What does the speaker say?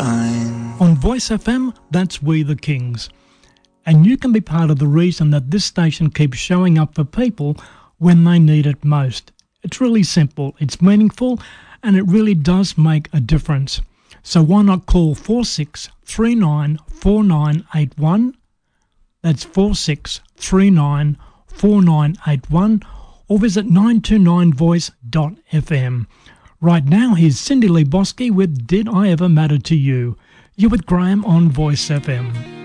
fine. On Voice FM, that's We the Kings. And you can be part of the reason that this station keeps showing up for people when they need it most. It's really simple, it's meaningful, and it really does make a difference. So why not call 46394981, that's 46394981, or visit 929voice.fm. Right now, here's Cindy Lee Bosky with Did I Ever Matter to You? You're with Graham on Voice FM.